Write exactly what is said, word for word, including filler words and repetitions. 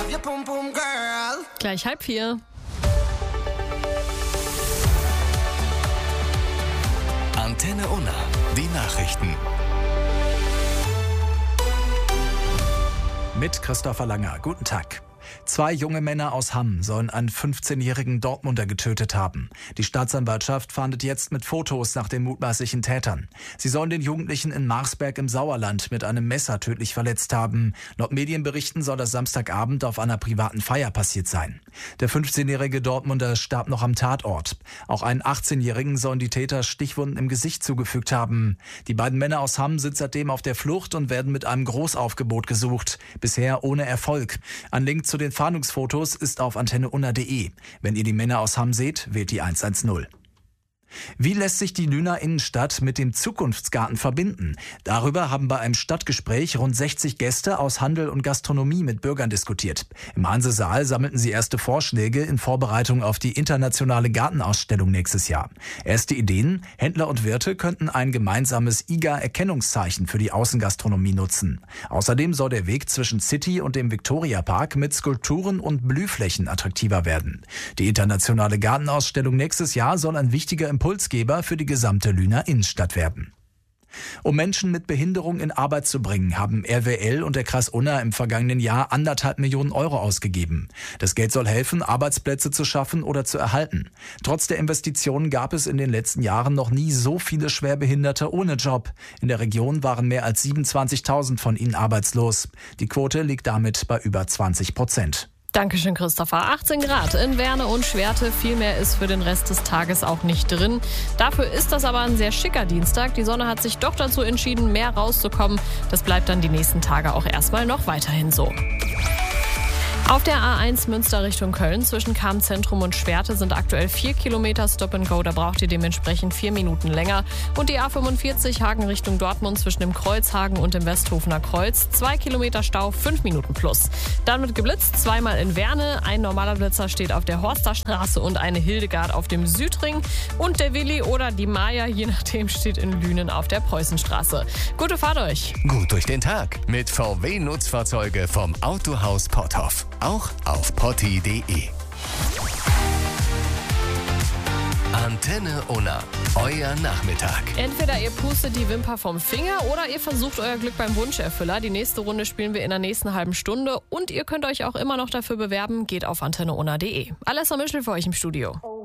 your pum pum girl. Gleich halb vier. Antenne Unna, die Nachrichten. Mit Christopher Langer. Guten Tag. Zwei junge Männer aus Hamm sollen einen fünfzehnjährigen Dortmunder getötet haben. Die Staatsanwaltschaft fahndet jetzt mit Fotos nach den mutmaßlichen Tätern. Sie sollen den Jugendlichen in Marsberg im Sauerland mit einem Messer tödlich verletzt haben. Laut Medienberichten soll das Samstagabend auf einer privaten Feier passiert sein. Der fünfzehnjährige Dortmunder starb noch am Tatort. Auch einen achtzehnjährigen sollen die Täter Stichwunden im Gesicht zugefügt haben. Die beiden Männer aus Hamm sind seitdem auf der Flucht und werden mit einem Großaufgebot gesucht. Bisher ohne Erfolg. Ein Link zu den Fahndungsfotos ist auf antenne unna punkt de. Wenn ihr die Männer aus Hamm seht, wählt die hundertzehn. Wie lässt sich die Lüner Innenstadt mit dem Zukunftsgarten verbinden? Darüber haben bei einem Stadtgespräch rund sechzig Gäste aus Handel und Gastronomie mit Bürgern diskutiert. Im Hansesaal sammelten sie erste Vorschläge in Vorbereitung auf die internationale Gartenausstellung nächstes Jahr. Erste Ideen: Händler und Wirte könnten ein gemeinsames I G A-Erkennungszeichen für die Außengastronomie nutzen. Außerdem soll der Weg zwischen City und dem Viktoriapark mit Skulpturen und Blühflächen attraktiver werden. Die internationale Gartenausstellung nächstes Jahr soll ein wichtiger Impulsgeber für die gesamte Lüner Innenstadt werden. Um Menschen mit Behinderung in Arbeit zu bringen, haben R W L und der Kreis Unna im vergangenen Jahr anderthalb Millionen Euro ausgegeben. Das Geld soll helfen, Arbeitsplätze zu schaffen oder zu erhalten. Trotz der Investitionen gab es in den letzten Jahren noch nie so viele Schwerbehinderte ohne Job. In der Region waren mehr als siebenundzwanzigtausend von ihnen arbeitslos. Die Quote liegt damit bei über zwanzig Prozent. Dankeschön, Christopher. achtzehn Grad in Werne und Schwerte. Viel mehr ist für den Rest des Tages auch nicht drin. Dafür ist das aber ein sehr schicker Dienstag. Die Sonne hat sich doch dazu entschieden, mehr rauszukommen. Das bleibt dann die nächsten Tage auch erstmal noch weiterhin so. Auf der A eins Münster Richtung Köln zwischen Cham-Zentrum und Schwerte sind aktuell vier Kilometer Stop and Go. Da braucht ihr dementsprechend vier Minuten länger. Und die A fünfundvierzig Hagen Richtung Dortmund zwischen dem Kreuzhagen und dem Westhofener Kreuz. Zwei Kilometer Stau, fünf Minuten plus. Dann wird geblitzt, zweimal in Werne. Ein normaler Blitzer steht auf der Horsterstraße und eine Hildegard auf dem Südring. Und der Willi oder die Maja, je nachdem, steht in Lünen auf der Preußenstraße. Gute Fahrt euch! Gut durch den Tag mit V W-Nutzfahrzeuge vom Autohaus Potthoff. Auch auf potti punkt de. Antenne Unna, euer Nachmittag. Entweder ihr pustet die Wimper vom Finger oder ihr versucht euer Glück beim Wunscherfüller. Die nächste Runde spielen wir in der nächsten halben Stunde und ihr könnt euch auch immer noch dafür bewerben. Geht auf antenne unna punkt de. Alessa Mischel für euch im Studio.